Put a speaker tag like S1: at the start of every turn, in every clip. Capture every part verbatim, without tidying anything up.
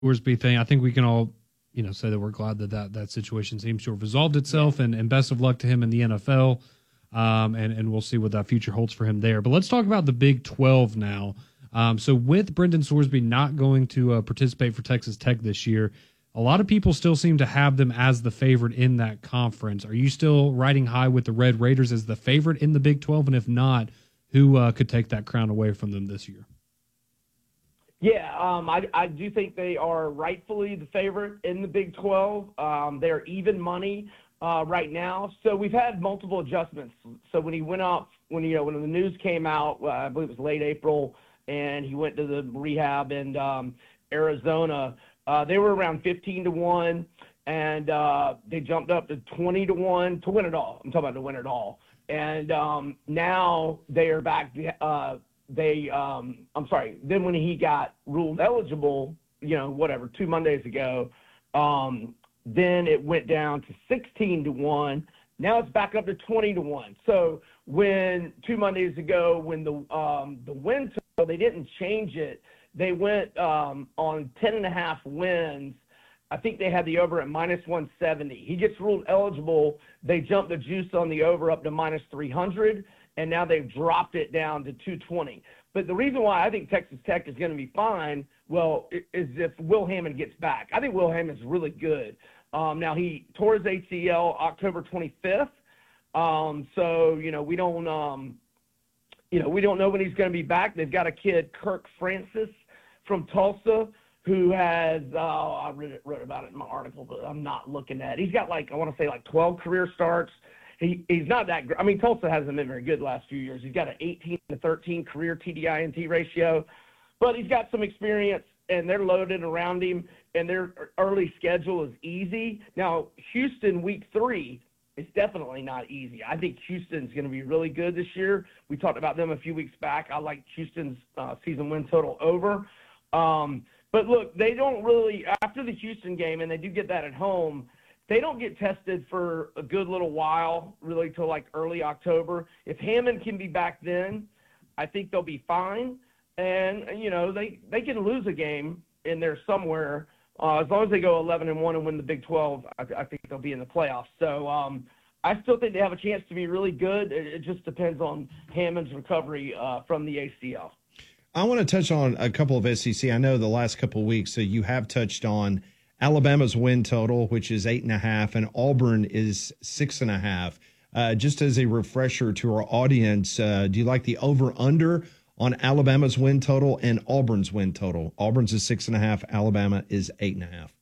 S1: Thorsby thing, I think we can all, you know, say that we're glad that that, that situation seems to have resolved itself, and, and best of luck to him in the N F L. Um, and, and we'll see what that future holds for him there. But let's talk about the Big twelve now. Um, so with Brendan Thorsby not going to uh, participate for Texas Tech this year, a lot of people still seem to have them as the favorite in that conference. Are you still riding high with the Red Raiders as the favorite in the Big twelve? And if not, who uh, could take that crown away from them this year?
S2: Yeah, um, I, I do think they are rightfully the favorite in the Big twelve. Um, they're even money uh, right now. So we've had multiple adjustments. So when he went up, when you know when the news came out, uh, I believe it was late April, and he went to the rehab in um, Arizona, uh, they were around fifteen to one, and uh, they jumped up to twenty to one to win it all. I'm talking about to win it all. And um, now they are back uh, – They, um, I'm sorry. Then when he got ruled eligible, you know, whatever, two Mondays ago, um, then it went down to sixteen to one. Now it's back up to twenty to one. So when two Mondays ago, when the um, the win total, they didn't change it. They went um, on ten and a half wins. I think they had the over at minus one seventy. He gets ruled eligible. They jumped the juice on the over up to minus three hundred. And now they've dropped it down to two twenty. But the reason why I think Texas Tech is going to be fine, well, is if Will Hammond gets back. I think Will Hammond's really good. Um, now, he tore his A C L October twenty-fifth. Um, so, you know, we don't, um, you know, we don't know when he's going to be back. They've got a kid, Kirk Francis from Tulsa, who has, uh, I read it, wrote about it in my article, but I'm not looking at it. He's got like, I want to say like twelve career starts. He, he's not that great. I mean, Tulsa hasn't been very good the last few years. He's got an eighteen to thirteen career T D I N T ratio, but he's got some experience, and they're loaded around him, and their early schedule is easy. Now, Houston week three is definitely not easy. I think Houston's going to be really good this year. We talked about them a few weeks back. I like Houston's uh, season win total over. Um, but look, they don't really, after the Houston game, and they do get that at home, they don't get tested for a good little while, really till like early October. If Hammond can be back then, I think they'll be fine. And, you know, they, they can lose a game in there somewhere. Uh, as long as they go eleven and one and win the Big twelve, I, I think they'll be in the playoffs. So um, I still think they have a chance to be really good. It, it just depends on Hammond's recovery uh, from the A C L.
S3: I want to touch on a couple of S E C. I know the last couple of weeks, so you have touched on Alabama's win total, which is eight and a half, and Auburn is six and a half. Uh, just as a refresher to our audience, uh, do you like the over-under on Alabama's win total and Auburn's win total? Auburn's is six and a half. Alabama is eight and a half.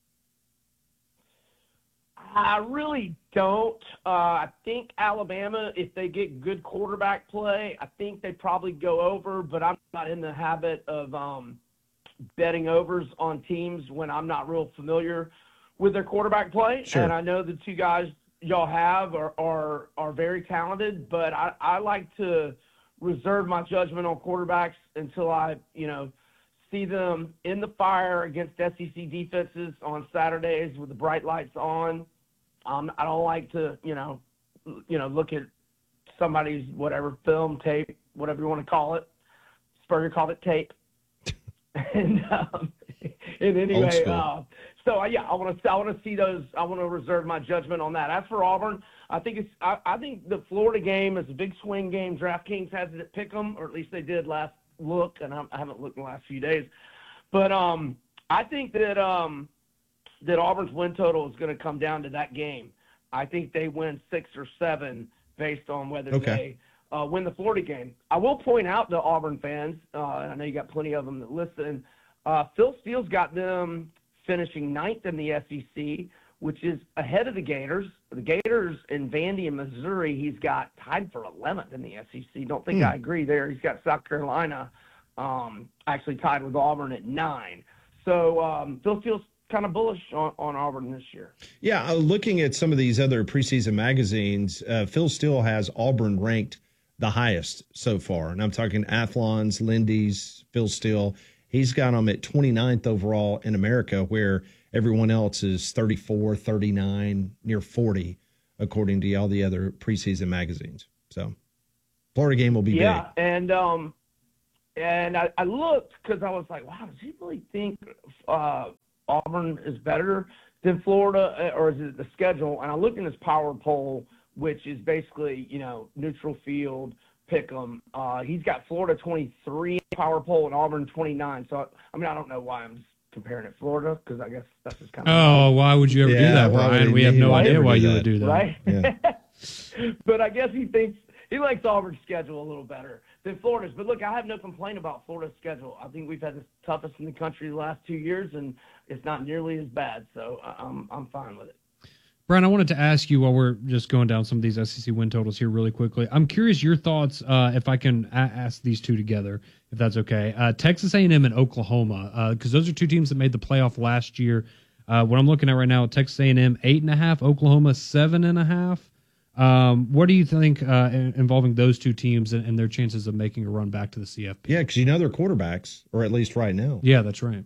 S2: I really don't. Uh, I think Alabama, if they get good quarterback play, I think they probably go over, but I'm not in the habit of um, – betting overs on teams when I'm not real familiar with their quarterback play.
S3: Sure.
S2: And I know the two guys y'all have are are, are very talented, but I, I like to reserve my judgment on quarterbacks until I, you know, see them in the fire against S E C defenses on Saturdays with the bright lights on. Um, I don't like to, you know, you know, look at somebody's whatever film, tape, whatever you want to call it. Spurrier called it tape. And, um, and anyway, uh, so uh, yeah, I want to I want to see those. I want to reserve my judgment on that. As for Auburn, I think it's I, I think the Florida game is a big swing game. DraftKings has it at Pick'em, or at least they did last look, and I, I haven't looked in the last few days. But um, I think that um, that Auburn's win total is going to come down to that game. I think they win six or seven based on whether
S3: okay.
S2: they. Uh, win the Florida game. I will point out to Auburn fans, uh, and I know you got plenty of them that listen, uh, Phil Steele's got them finishing ninth in the S E C, which is ahead of the Gators. The Gators in Vandy and Missouri, he's got tied for eleventh in the S E C. Don't think
S3: hmm.
S2: I agree there. He's got South Carolina um, actually tied with Auburn at nine. So um, Phil Steele's kind of bullish on, on Auburn this year.
S3: Yeah, uh, looking at some of these other preseason magazines, uh, Phil Steele has Auburn ranked the highest so far. And I'm talking Athlon's, Lindy's, Phil Steele. He's got them at twenty-ninth overall in America, where everyone else is thirty-four, thirty-nine, near forty, according to all the other preseason magazines. So Florida game will be
S2: yeah,
S3: big.
S2: and um, and I, I looked because I was like, wow, does he really think uh, Auburn is better than Florida, or is it the schedule? And I looked in his power poll, which is basically, you know, neutral field, pick 'em. Uh, he's got Florida twenty-three power poll and Auburn twenty-nine. So, I mean, I don't know why I'm just comparing it to Florida, because I guess that's just kind of.
S1: Oh, why would you ever
S3: Yeah,
S1: do that,
S3: why would
S1: Brian?
S3: he-
S1: We have
S3: he
S1: no
S3: would
S1: idea
S3: never
S1: why
S3: do
S1: you
S3: that.
S1: would do that.
S2: Right?
S3: Yeah.
S2: But I guess he thinks he likes Auburn's schedule a little better than Florida's. But look, I have no complaint about Florida's schedule. I think we've had the toughest in the country the last two years, and it's not nearly as bad. So I'm I'm fine with it.
S1: Brian, I wanted to ask you while we're just going down some of these S E C win totals here really quickly. I'm curious your thoughts, uh, if I can a- ask these two together, if that's okay. Uh, Texas A and M and Oklahoma, because uh, those are two teams that made the playoff last year. Uh, what I'm looking at right now, Texas A and M eight and a half, Oklahoma seven and a half. Um, what do you think uh, in- involving those two teams and, and their chances of making a run back to the C F P?
S3: Yeah, because you know they're quarterbacks, or at least right now.
S1: Yeah, that's right.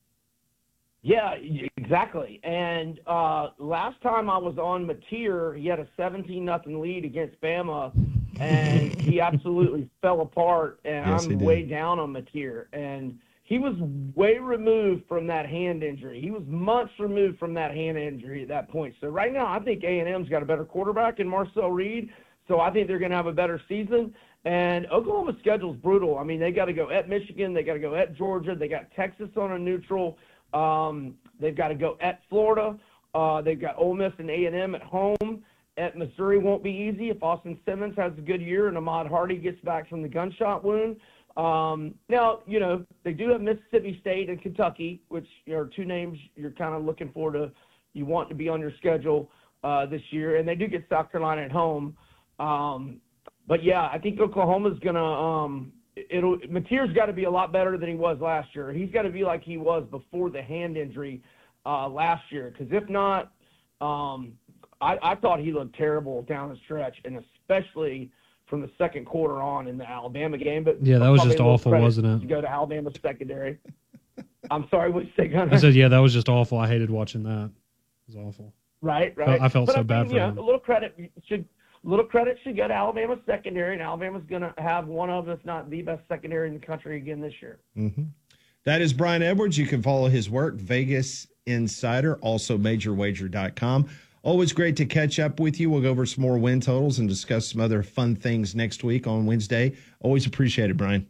S2: Yeah, exactly. And uh, last time I was on Mateer, he had a seventeen nothing lead against Bama, and he absolutely fell apart. And
S3: Yes, he
S2: I'm
S3: did.
S2: way down on Mateer. And he was way removed from that hand injury. He was months removed from that hand injury at that point. So right now, I think A and M's got a better quarterback in Marcel Reed. So I think they're going to have a better season. And Oklahoma's schedule is brutal. I mean, they got to go at Michigan. They got to go at Georgia. They got Texas on a neutral. Um, they've got to go at Florida. Uh, they've got Ole Miss and A and M at home. At Missouri won't be easy if Austin Simmons has a good year and Ahmad Hardy gets back from the gunshot wound. Um, now, you know, they do have Mississippi State and Kentucky, which are two names you're kind of looking for to, you want to be on your schedule uh, this year. And they do get South Carolina at home. Um, but, yeah, I think Oklahoma's going to um, – It'll Mateer's got to be a lot better than he was last year. He's got to be like he was before the hand injury uh, last year. Because if not, um, I, I thought he looked terrible down the stretch, and especially from the second quarter on in the Alabama game. But
S1: Yeah, that was
S2: probably
S1: just
S2: a little
S1: awful,
S2: credit
S1: wasn't it?
S2: To go to Alabama's secondary. I'm sorry, what you say, Gunnar?
S1: I said, yeah, that was just awful. I hated watching that. It was awful.
S2: Right, right.
S1: I felt
S2: but
S1: so
S2: I
S1: bad
S2: think,
S1: for
S2: you know,
S1: him.
S2: A little credit should little credit should go to Alabama's secondary, and Alabama's going to have one of, if not the best secondary in the country again this year.
S3: Mm-hmm. That is Brian Edwards. You can follow his work, Vegas Insider, also major wager dot com. Always great to catch up with you. We'll go over some more win totals and discuss some other fun things next week on Wednesday. Always appreciate it, Brian.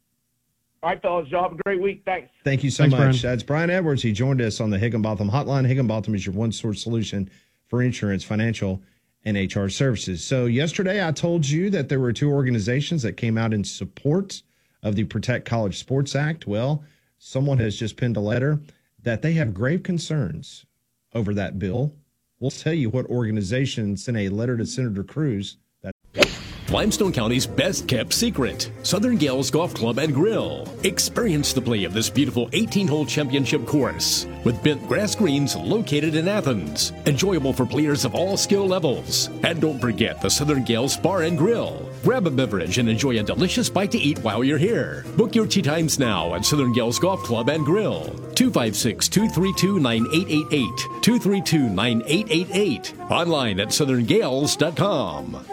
S2: All right, fellas. Y'all have a great week. Thanks.
S3: Thank you so
S1: Thanks,
S3: much.
S1: Brian.
S3: That's Brian Edwards. He joined us on the Higginbotham Hotline. Higginbotham is your one-source solution for insurance, financial, and H R services. So yesterday I told you that there were two organizations that came out in support of the Protect College Sports Act. Well, someone has just penned a letter that they have grave concerns over that bill. We'll tell you what organization sent a letter to Senator Cruz. That
S4: Limestone County's best-kept secret, Southern Gales Golf Club and Grill. Experience the play of this beautiful eighteen-hole championship course with bent grass greens located in Athens. Enjoyable for players of all skill levels. And don't forget the Southern Gales Bar and Grill. Grab a beverage and enjoy a delicious bite to eat while you're here. Book your tee times now at Southern Gales Golf Club and Grill. two five six, two three two, nine eight eight eight. two three two, nine eight eight eight. Online at southern gales dot com.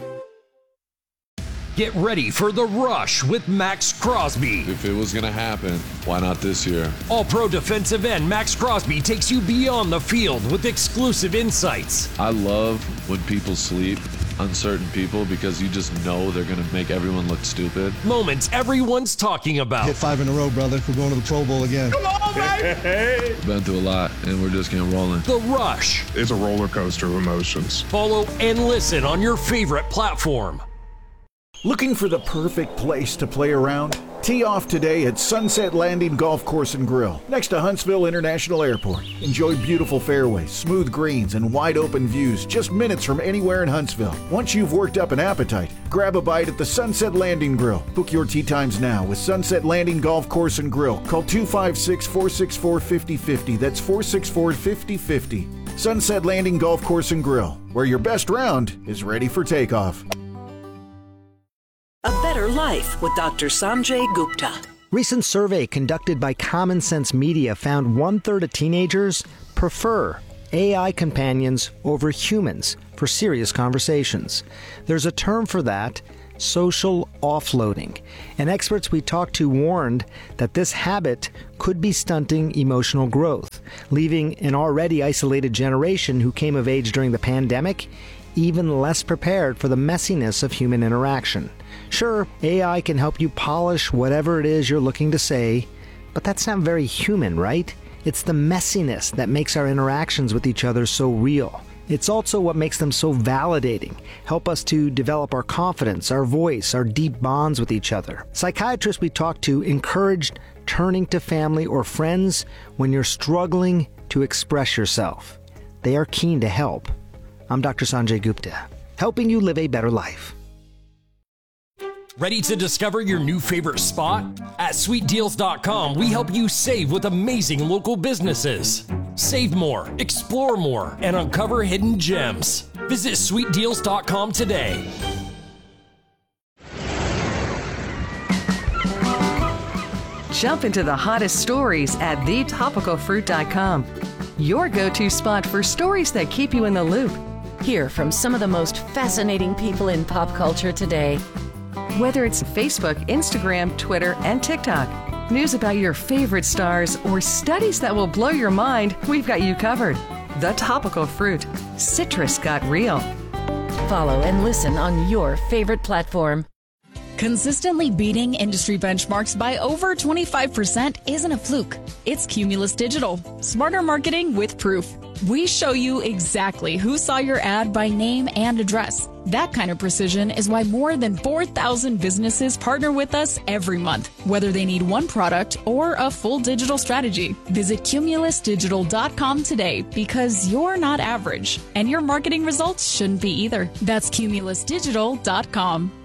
S5: Get ready for The Rush with Max Crosby.
S6: If it was going to happen, why not this year?
S5: All-pro defensive end Max Crosby takes you beyond the field with exclusive insights.
S6: I love when people sleep, uncertain people, because you just know they're going to make everyone look stupid.
S5: Moments everyone's talking about.
S7: Hit five in a row, brother. We're going to the Pro Bowl again.
S2: Come on, baby!
S6: Been through a lot, and we're just getting rolling.
S5: The Rush.
S8: It's a roller coaster of emotions.
S5: Follow and listen on your favorite platform.
S9: Looking for the perfect place to play around? Tee off today at Sunset Landing Golf Course and Grill, next to Huntsville International Airport. Enjoy beautiful fairways, smooth greens, and wide open views just minutes from anywhere in Huntsville. Once you've worked up an appetite, grab a bite at the Sunset Landing Grill. Book your tee times now with Sunset Landing Golf Course and Grill. Call two five six, four six four, five oh five oh. That's four six four, five oh five oh. Sunset Landing Golf Course and Grill, where your best round is ready for takeoff.
S10: A Better Life with Doctor Sanjay Gupta.
S11: Recent survey conducted by Common Sense Media found one-third of teenagers prefer A I companions over humans for serious conversations. There's a term for that, social offloading. And experts we talked to warned that this habit could be stunting emotional growth, leaving an already isolated generation who came of age during the pandemic even less prepared for the messiness of human interaction. Sure, A I can help you polish whatever it is you're looking to say, but that's not very human, right? It's the messiness that makes our interactions with each other so real. It's also what makes them so validating, help us to develop our confidence, our voice, our deep bonds with each other. Psychiatrists we talked to encouraged turning to family or friends when you're struggling to express yourself. They are keen to help. I'm Doctor Sanjay Gupta, helping you live a better life.
S5: Ready to discover your new favorite spot? At sweet deals dot com, we help you save with amazing local businesses. Save more, explore more, and uncover hidden gems. Visit sweet deals dot com today.
S12: Jump into the hottest stories at the topical fruit dot com. Your go-to spot for stories that keep you in the loop.
S13: Hear from some of the most fascinating people in pop culture today.
S12: Whether it's Facebook, Instagram, Twitter, and TikTok, news about your favorite stars, or studies that will blow your mind, we've got you covered. The Topical Fruit. Citrus got real.
S13: Follow and listen on your favorite platform.
S14: Consistently beating industry benchmarks by over twenty-five percent isn't a fluke. It's Cumulus Digital. Smarter marketing with proof. We show you exactly who saw your ad by name and address. That kind of precision is why more than four thousand businesses partner with us every month, whether they need one product or a full digital strategy. Visit cumulus digital dot com today, because you're not average, and your marketing results shouldn't be either. That's cumulus digital dot com.